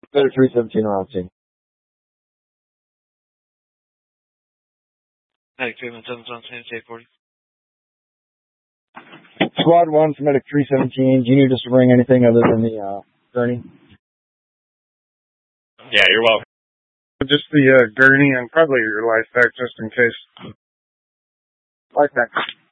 Medic 317 around scene. Medic 317 on scene, 840. Squad 1 for Medic 317. Do you need us to bring anything other than the gurney? Yeah, you're welcome. Just the gurney and probably your life pack just in case. Life pack.